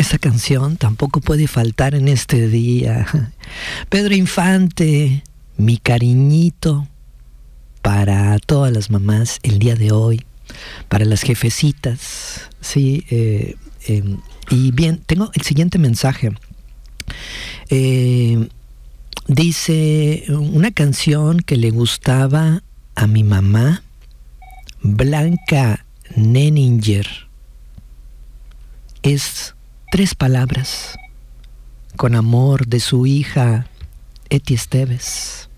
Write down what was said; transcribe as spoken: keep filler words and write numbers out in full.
esta canción tampoco puede faltar en este día. Pedro Infante, mi cariñito, para todas las mamás el día de hoy, para las jefecitas, sí. Eh, eh, y bien, tengo el siguiente mensaje. Eh, dice una canción que le gustaba a mi mamá, Blanca Nenninger. Es tres palabras, con amor, de su hija Eti Esteves.